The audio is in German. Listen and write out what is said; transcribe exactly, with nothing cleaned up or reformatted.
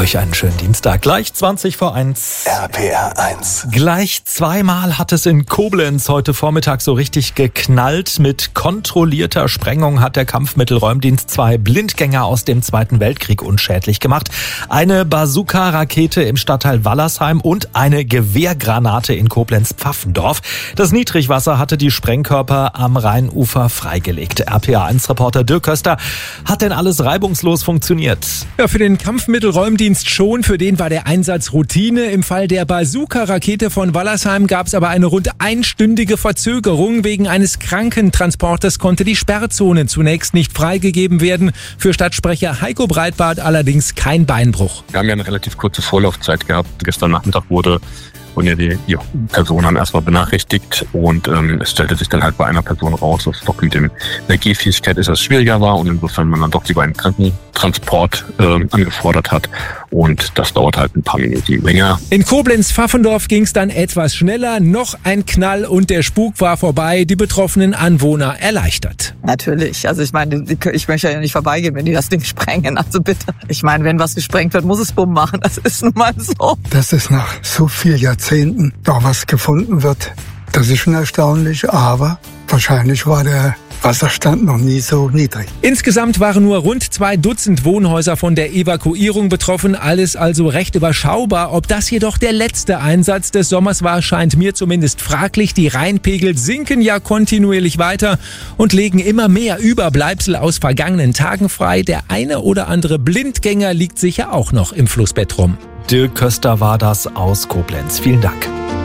Euch einen schönen Dienstag. Gleich zwanzig vor eins. R P R eins. Gleich zweimal hat es in Koblenz heute Vormittag so richtig geknallt. Mit kontrollierter Sprengung hat der Kampfmittelräumdienst zwei Blindgänger aus dem Zweiten Weltkrieg unschädlich gemacht. Eine Bazooka-Rakete im Stadtteil Wallersheim und eine Gewehrgranate in Koblenz-Pfaffendorf. Das Niedrigwasser hatte die Sprengkörper am Rheinufer freigelegt. R P R eins-Reporter Dirk Köster. Hat denn alles reibungslos funktioniert? Ja, für den Kampfmittelräumdienst schon. Für den war der Einsatz Routine. Im Fall der Bazooka-Rakete von Wallersheim gab es aber eine rund einstündige Verzögerung. Wegen eines Krankentransporters konnte die Sperrzone zunächst nicht freigegeben werden. Für Stadtsprecher Heiko Breitbart allerdings kein Beinbruch. Wir haben ja eine relativ kurze Vorlaufzeit gehabt. Gestern Nachmittag wurde Und ja, die, die Person haben erstmal benachrichtigt und ähm, es stellte sich dann halt bei einer Person raus, dass es doch mit dem, der Gehfähigkeit etwas schwieriger war und insofern man dann doch lieber einen Krankentransport ähm, angefordert hat und das dauert halt ein paar Minuten länger. In Koblenz-Pfaffendorf ging es dann etwas schneller, noch ein Knall und der Spuk war vorbei, die betroffenen Anwohner erleichtert. Natürlich, also ich meine, ich möchte ja nicht vorbeigehen, wenn die das Ding sprengen, also bitte. Ich meine, wenn was gesprengt wird, muss es Bumm machen, das ist nun mal so. Das ist nach so viel Jahrzehnten noch was gefunden wird. Das ist schon erstaunlich, aber wahrscheinlich war der Wasserstand noch nie so niedrig. Insgesamt waren nur rund zwei Dutzend Wohnhäuser von der Evakuierung betroffen, alles also recht überschaubar. Ob das jedoch der letzte Einsatz des Sommers war, scheint mir zumindest fraglich. Die Rheinpegel sinken ja kontinuierlich weiter und legen immer mehr Überbleibsel aus vergangenen Tagen frei. Der eine oder andere Blindgänger liegt sicher auch noch im Flussbett rum. Dirk Köster war das aus Koblenz. Vielen Dank.